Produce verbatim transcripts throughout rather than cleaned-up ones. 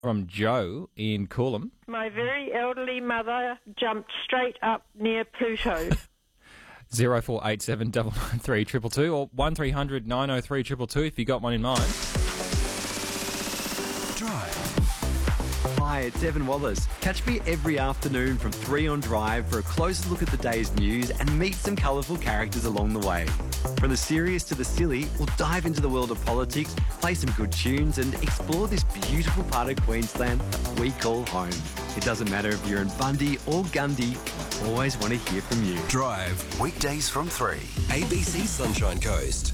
from Joe in Coolum. My very elderly mother jumped straight up near Pluto. zero four eight seven nine nine three two two two or one three hundred nine oh three two two two if you got one in mind. Drive. Hi, it's Evan Wallace. Catch me every afternoon from three on Drive for a closer look at the day's news and meet some colourful characters along the way. From the serious to the silly, we'll dive into the world of politics, play some good tunes and explore this beautiful part of Queensland that we call home. It doesn't matter if you're in Bundy or Gundy, I always want to hear from you. Drive, weekdays from three. A B C Sunshine Coast.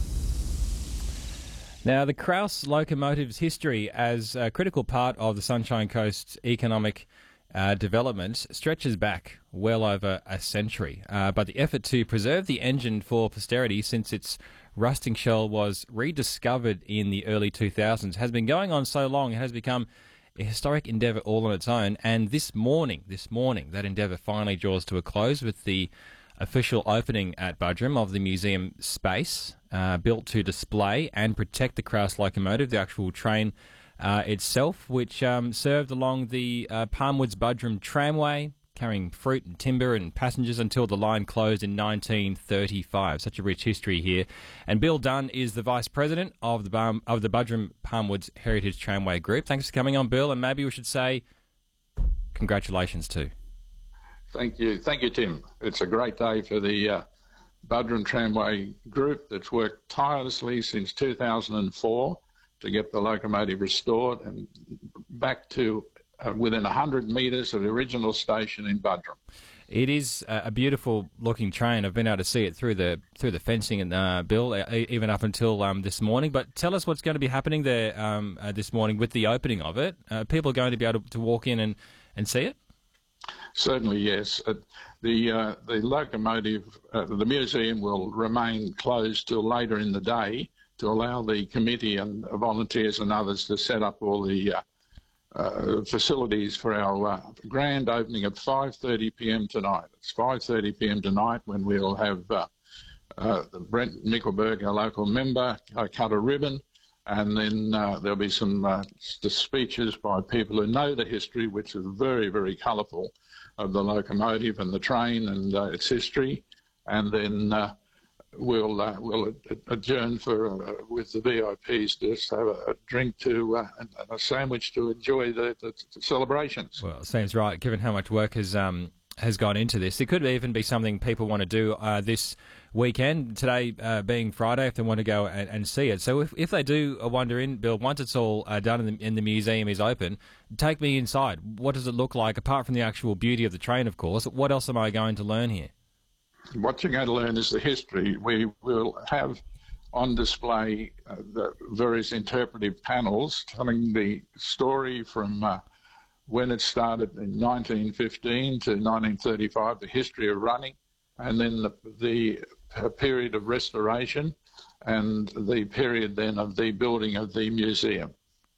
Now, the Krauss locomotive's history as a critical part of the Sunshine Coast's economic uh, development stretches back well over a century. Uh, but the effort to preserve the engine for posterity since its rusting shell was rediscovered in the early two thousands has been going on so long it has become a historic endeavour all on its own. And this morning, this morning, that endeavour finally draws to a close with the official opening at Buderim of the museum space, uh, built to display and protect the Krauss locomotive, the actual train uh, itself, which um, served along the uh, Palmwoods Buderim tramway, carrying fruit and timber and passengers until the line closed in nineteen thirty-five. Such a rich history here. And Bill Dunn is the Vice President of the, Bar- of the Buderim Palmwoods Heritage Tramway Group. Thanks for coming on, Bill, and maybe we should say congratulations too. Thank you. Thank you, Tim. It's a great day for the uh, Buderim Tramway Group that's worked tirelessly since two thousand four to get the locomotive restored and back to uh, within one hundred metres of the original station in Buderim. It is a beautiful looking train. I've been able to see it through the through the fencing, and uh, Bill, even up until um, this morning. But tell us what's going to be happening there um, uh, this morning with the opening of it. Uh, people are going to be able to, to walk in and, and see it? Certainly, yes. Uh, the uh, the locomotive, uh, the museum will remain closed till later in the day to allow the committee and volunteers and others to set up all the uh, uh, facilities for our uh, grand opening at five thirty p m tonight. It's five thirty p m tonight when we'll have uh, uh, Brent Mickelberg, our local member, uh, cut a ribbon. And then uh, there'll be some uh, speeches by people who know the history, which is very, very colourful, of the locomotive and the train and uh, its history. And then uh, we'll uh, we'll adjourn for uh, with the V I Ps to just have a, a drink to uh, and a sandwich to enjoy the, the, the celebrations. Well, it seems right, given how much work has um, has gone into this. It could even be something people want to do uh, this weekend, today uh, being Friday, if they want to go and, and see it. So if, if they do wander in, Bill, once it's all uh, done and the, and the museum is open, take me inside. What does it look like, apart from the actual beauty of the train, of course? What else am I going to learn here? What you're going to learn is the history. We will have on display uh, the various interpretive panels telling the story from uh, when it started in nineteen fifteen to nineteen thirty-five, the history of running, and then the, the period of restoration and the period then of the building of the museum.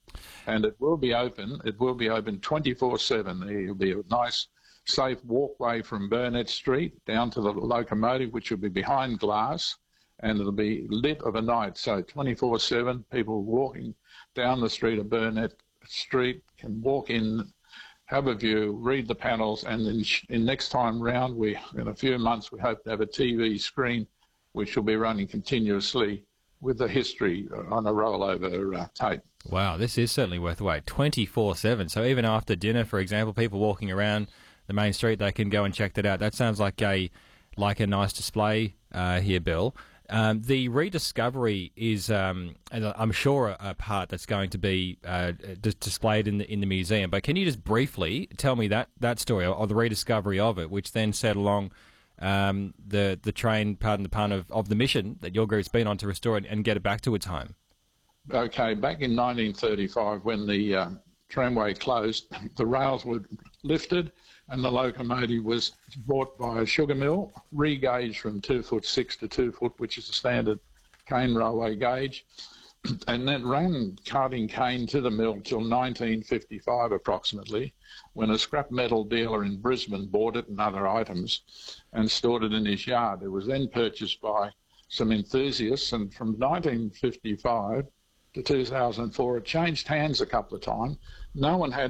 And it will be open, it will be open twenty-four seven. There'll be a nice, safe walkway from Burnett Street down to the locomotive, which will be behind glass, and it'll be lit of a night. So twenty-four seven, people walking down the street of Burnett Street can walk in, have a view, read the panels, and then in next time round, we in a few months, we hope to have a T V screen which will be running continuously with the history on a rollover uh, tape. Wow, this is certainly worth the wait. twenty-four seven. So even after dinner, for example, people walking around the main street, they can go and check that out. That sounds like a like a nice display uh, here, Bill. Um, the rediscovery is, um, and I'm sure, a, a part that's going to be uh, d- displayed in the in the museum. But can you just briefly tell me that, that story, or, or the rediscovery of it, which then set along um, the the train, pardon the pun, of, of the mission that your group's been on to restore it and get it back to its home? Okay, back in nineteen thirty-five, when the uh, tramway closed, the rails were lifted and the locomotive was bought by a sugar mill, re-gauged from two foot six to two foot, which is a standard cane railway gauge, and then ran carting cane to the mill till nineteen fifty-five approximately, when a scrap metal dealer in Brisbane bought it and other items and stored it in his yard. It was then purchased by some enthusiasts, and from nineteen fifty-five to two thousand four. It changed hands a couple of times. No one had